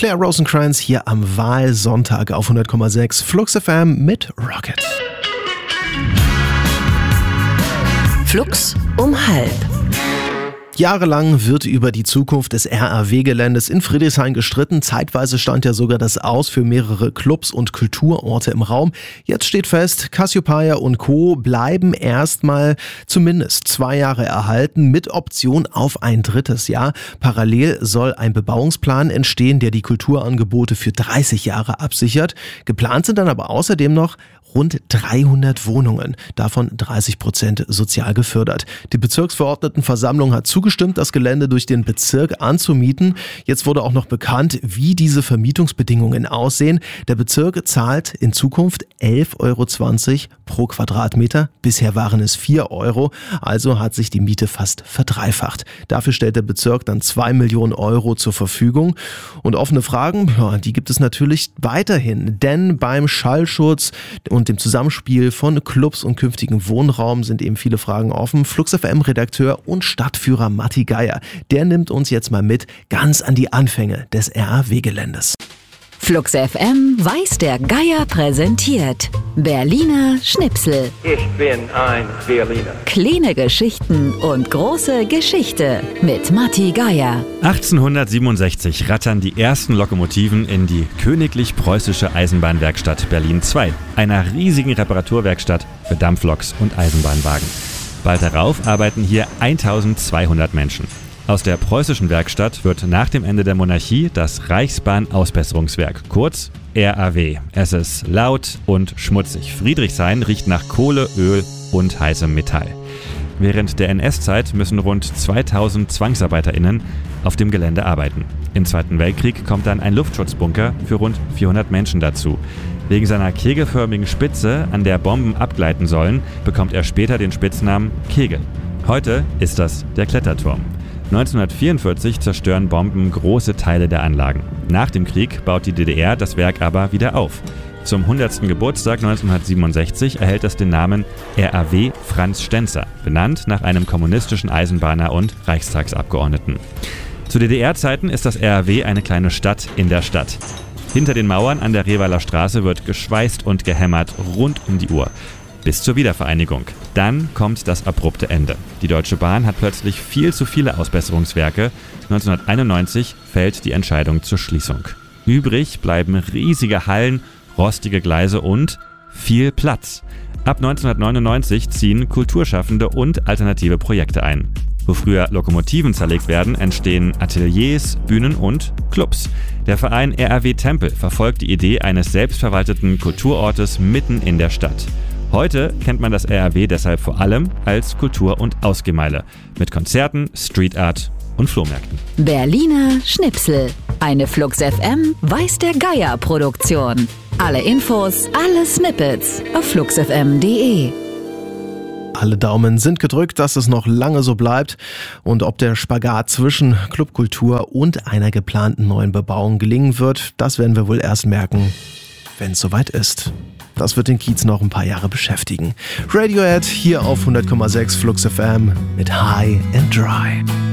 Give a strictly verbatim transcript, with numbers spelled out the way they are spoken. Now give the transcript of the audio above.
Claire Rosencrantz hier am Wahlsonntag auf hundert Komma sechs Flux F M mit Rocket. Flux um halb. Jahrelang wird über die Zukunft des R A W-Geländes in Friedrichshain gestritten. Zeitweise stand ja sogar das Aus für mehrere Clubs und Kulturorte im Raum. Jetzt steht fest, Cassiopeia und Co. bleiben erstmal zumindest zwei Jahre erhalten mit Option auf ein drittes Jahr. Parallel soll ein Bebauungsplan entstehen, der die Kulturangebote für dreißig Jahre absichert. Geplant sind dann aber außerdem noch rund dreihundert Wohnungen, davon dreißig Prozent sozial gefördert. Die Bezirksverordnetenversammlung hat zugestimmt, das Gelände durch den Bezirk anzumieten. Jetzt wurde auch noch bekannt, wie diese Vermietungsbedingungen aussehen. Der Bezirk zahlt in Zukunft elf Euro zwanzig pro Quadratmeter. Bisher waren es vier Euro, also hat sich die Miete fast verdreifacht. Dafür stellt der Bezirk dann zwei Millionen Euro zur Verfügung. Und offene Fragen, ja, die gibt es natürlich weiterhin, denn beim Schallschutz und dem Zusammenspiel von Clubs und künftigen Wohnraum sind eben viele Fragen offen. Flux F M-Redakteur und Stadtführer Matti Geier, der nimmt uns jetzt mal mit ganz an die Anfänge des R A W-Geländes. Flux F M weiß der Geier präsentiert. Berliner Schnipsel. Ich bin ein Berliner. Kleine Geschichten und große Geschichte mit Matti Geier. achtzehnhundertsiebenundsechzig rattern die ersten Lokomotiven in die Königlich-Preußische Eisenbahnwerkstatt Berlin zwei, einer riesigen Reparaturwerkstatt für Dampfloks und Eisenbahnwagen. Bald darauf arbeiten hier eintausendzweihundert Menschen. Aus der preußischen Werkstatt wird nach dem Ende der Monarchie das Reichsbahn-Ausbesserungswerk, kurz R A W. Es ist laut und schmutzig. Friedrichshain riecht nach Kohle, Öl und heißem Metall. Während der N S-Zeit müssen rund zweitausend ZwangsarbeiterInnen auf dem Gelände arbeiten. Im Zweiten Weltkrieg kommt dann ein Luftschutzbunker für rund vierhundert Menschen dazu. Wegen seiner kegelförmigen Spitze, an der Bomben abgleiten sollen, bekommt er später den Spitznamen Kegel. Heute ist das der Kletterturm. neunzehnhundertvierundvierzig zerstören Bomben große Teile der Anlagen. Nach dem Krieg baut die D D R das Werk aber wieder auf. Zum hundertsten Geburtstag neunzehnhundertsiebenundsechzig erhält es den Namen R A W Franz Stenzer, benannt nach einem kommunistischen Eisenbahner und Reichstagsabgeordneten. Zu D D R-Zeiten ist das R A W eine kleine Stadt in der Stadt. Hinter den Mauern an der Revaler Straße wird geschweißt und gehämmert rund um die Uhr. Bis zur Wiedervereinigung. Dann kommt das abrupte Ende. Die Deutsche Bahn hat plötzlich viel zu viele Ausbesserungswerke. neunzehnhunderteinundneunzig fällt die Entscheidung zur Schließung. Übrig bleiben riesige Hallen, rostige Gleise und viel Platz. Ab neunzehnhundertneunundneunzig ziehen Kulturschaffende und alternative Projekte ein. Wo früher Lokomotiven zerlegt werden, entstehen Ateliers, Bühnen und Clubs. Der Verein R A W Tempel verfolgt die Idee eines selbstverwalteten Kulturortes mitten in der Stadt. Heute kennt man das R A W deshalb vor allem als Kultur- und Ausgehmeile mit Konzerten, Street Art und Flohmärkten. Berliner Schnipsel. Eine Flux F M weiß der Geier Produktion. Alle Infos, alle Snippets auf flux f m punkt d e. Alle Daumen sind gedrückt, dass es noch lange so bleibt und ob der Spagat zwischen Clubkultur und einer geplanten neuen Bebauung gelingen wird, das werden wir wohl erst merken, wenn es soweit ist. Das wird den Kiez noch ein paar Jahre beschäftigen. Radiohead hier auf hundert Komma sechs Flux F M mit High and Dry.